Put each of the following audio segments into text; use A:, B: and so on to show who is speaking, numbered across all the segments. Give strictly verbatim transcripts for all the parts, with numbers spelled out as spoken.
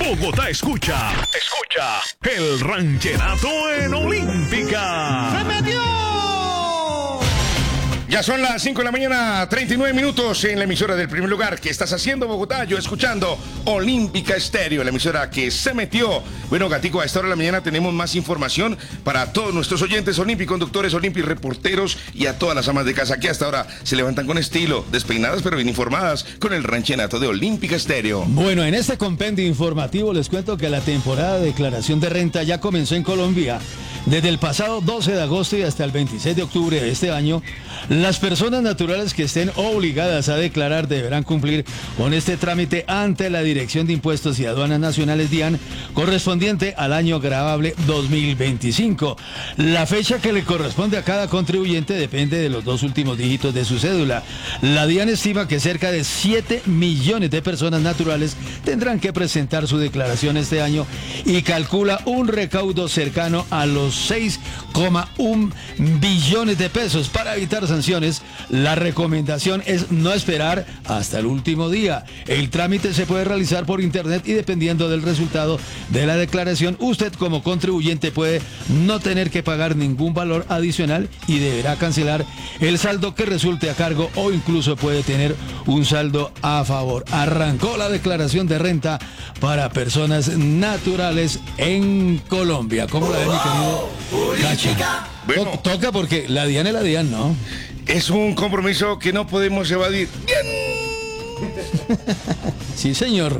A: Bogotá escucha, escucha el rancherato en Olímpica.
B: ¡Se metió!
C: Ya son las cinco de la mañana, treinta y nueve minutos en la emisora del primer lugar. ¿Qué estás haciendo, Bogotá? Yo escuchando Olímpica Estéreo, la emisora que se metió. Bueno, Gatico, a esta hora de la mañana tenemos más información para todos nuestros oyentes olímpicos, conductores olímpicos, reporteros y a todas las amas de casa que hasta ahora se levantan con estilo, despeinadas pero bien informadas con el rancherato de Olímpica Estéreo.
D: Bueno, en este compendio informativo les cuento que la temporada de declaración de renta ya comenzó en Colombia. Desde el pasado doce de agosto y hasta el veintiséis de octubre de este año, las personas naturales que estén obligadas a declarar deberán cumplir con este trámite ante la Dirección de Impuestos y Aduanas Nacionales DIAN correspondiente al año gravable dos mil veinticinco. La fecha que le corresponde a cada contribuyente depende de los dos últimos dígitos de su cédula. La DIAN estima que cerca de siete millones de personas naturales tendrán que presentar su declaración este año y calcula un recaudo cercano a los seis coma uno billones de pesos. Para evitar sanciones, la recomendación es no esperar hasta el último día. El trámite se puede realizar por internet y dependiendo del resultado de la declaración, usted como contribuyente puede no tener que pagar ningún valor adicional y deberá cancelar el saldo que resulte a cargo o incluso puede tener un saldo a favor. Arrancó la declaración de renta para personas naturales en Colombia. ¿Cómo la ven, mi querido Cachi?
C: Bueno,
D: To- toca porque la DIAN es la DIAN, ¿no?
C: es un compromiso que no podemos evadir.
D: Sí, señor.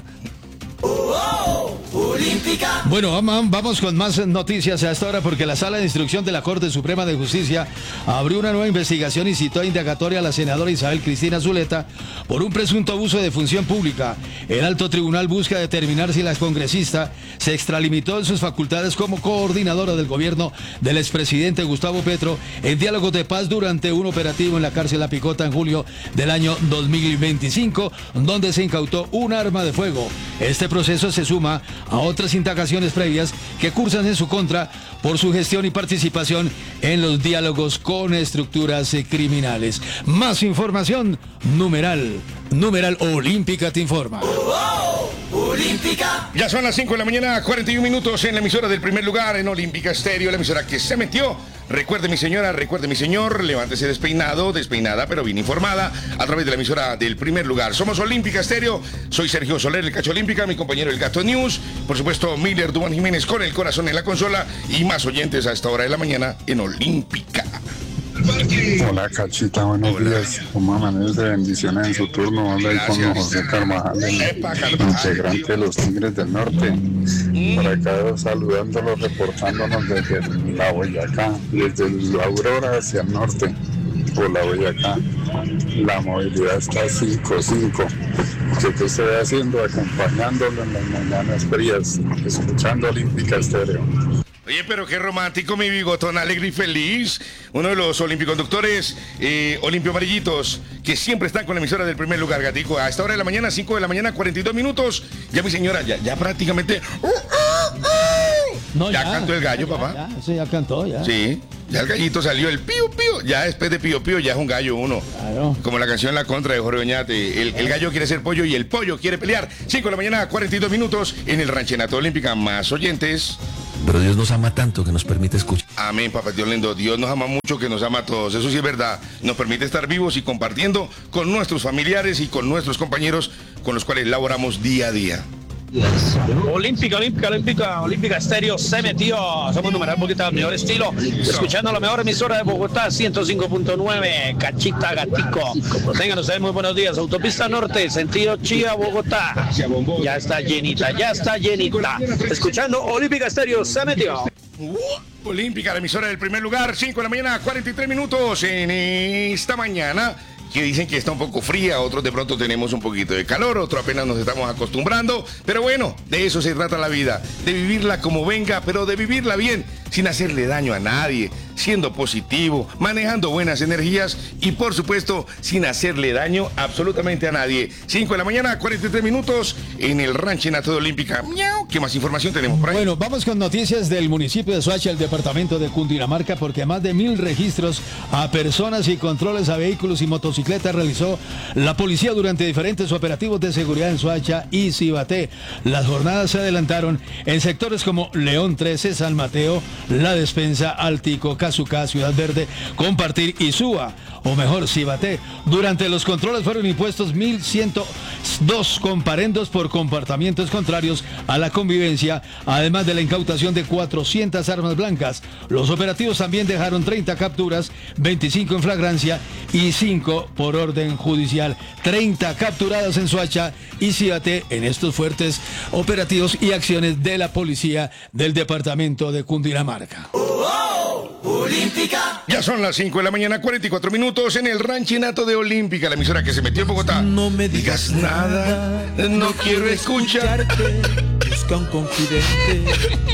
D: Bueno, vamos, vamos con más noticias a esta hora porque la Sala de Instrucción de la Corte Suprema de Justicia abrió una nueva investigación y citó a indagatoria a la senadora Isabel Cristina Zuleta por un presunto abuso de función pública. El alto tribunal busca determinar si la congresista se extralimitó en sus facultades como coordinadora del gobierno del expresidente Gustavo Petro en diálogos de paz durante un operativo en la cárcel La Picota en julio del año dos mil veinticinco, donde se incautó un arma de fuego. Este proceso se suma a otras indagaciones previas que cursan en su contra por su gestión y participación en los diálogos con estructuras criminales. Más información, numeral, numeral Olímpica te informa.
B: Olímpica.
C: Ya son las cinco de la mañana, cuarenta y uno minutos en la emisora del primer lugar en Olímpica Estéreo, la emisora que se metió. Recuerde, mi señora, recuerde, mi señor, levántese despeinado, despeinada, pero bien informada a través de la emisora del primer lugar. Somos Olímpica Estéreo, soy Sergio Soler, el Cacho Olímpica, mi compañero el Gato News, por supuesto Miller Dubán Jiménez con el corazón en la consola y más oyentes a esta hora de la mañana en Olímpica.
E: Hola Cachita, buenos
C: Hola.
E: días. ¿Cómo amaneces de bendiciones en su turno? Habla ahí con
C: Gracias.
E: José Carvajal, el
C: Epa, Carvajal.
E: integrante de los Tigres del Norte. Por acá saludándolos, reportándonos desde la Boyacá, desde la Aurora hacia el norte, por la Boyacá. La movilidad está cinco cinco. ¿Qué te estoy haciendo? Acompañándolo en las mañanas frías, escuchando Olímpica Estéreo.
C: Oye, pero qué romántico, mi bigotón alegre y feliz. Uno de los olimpiconductores eh, olimpio amarillitos que siempre están con la emisora del primer lugar, Gatico. A esta hora de la mañana, cinco de la mañana, cuarenta y dos minutos. Ya mi señora, ya, ya prácticamente...
D: No,
C: Ya cantó el gallo, papá.
D: Ya, sí, ya cantó, ya.
C: Sí, ya el gallito salió, el pío pío. Ya después de pío pío ya es un gallo uno.
D: Claro.
C: Como la canción La Contra de Jorge Oñate. El, el gallo quiere ser pollo y el pollo quiere pelear. cinco de la mañana, cuarenta y dos minutos en el Ranchenato Olímpica. Más oyentes.
F: Pero Dios nos ama tanto que nos permite escuchar.
C: Amén, papá Dios lindo. Dios nos ama mucho, que nos ama a todos. Eso sí es verdad. Nos permite estar vivos y compartiendo con nuestros familiares y con nuestros compañeros con los cuales laboramos día a día.
G: Olímpica, olímpica, olímpica, olímpica Estéreo se metió. Somos numeral poquito al mejor estilo. Escuchando la mejor emisora de Bogotá, ciento cinco punto nueve, Cachita Gatico. Tengan ustedes muy buenos días. Autopista Norte, sentido Chía, Bogotá. Ya está llenita, ya está llenita. Escuchando Olímpica Estéreo se metió.
C: Uh, Olímpica, la emisora del primer lugar, cinco de la mañana, cuarenta y tres minutos en esta mañana. Que dicen que está un poco fría, otros de pronto tenemos un poquito de calor, otros apenas nos estamos acostumbrando, pero bueno, de eso se trata la vida, de vivirla como venga, pero de vivirla bien. sin hacerle daño a nadie, siendo positivo, manejando buenas energías y por supuesto sin hacerle daño absolutamente a nadie. cinco de la mañana, cuarenta y tres minutos en el Ranchenato de Olímpica. Miau. ¿Qué más información tenemos por ahí?
D: Bueno, vamos con noticias del municipio de Soacha, el departamento de Cundinamarca, porque más de mil registros a personas y controles a vehículos y motocicletas realizó la policía durante diferentes operativos de seguridad en Soacha y Cibaté. Las jornadas se adelantaron en sectores como León trece, San Mateo, La Despensa, Altico, Cazucá, Ciudad Verde, Compartir y Suba, o mejor, Cibaté. Durante los controles fueron impuestos mil ciento dos comparendos por comportamientos contrarios a la convivencia, además de la incautación de cuatrocientas armas blancas. Los operativos también dejaron treinta capturas, veinticinco en flagrancia y cinco por orden judicial. treinta capturadas en Soacha y Cibaté en estos fuertes operativos y acciones de la policía del departamento de Cundinamarca.
C: Olímpica. Ya son las cinco de la mañana, cuarenta y cuatro minutos en el Ranchenato de Olímpica, la emisora que se metió en Bogotá.
B: No me digas nada,
C: no quiero escuchar.
B: Busca un confidente.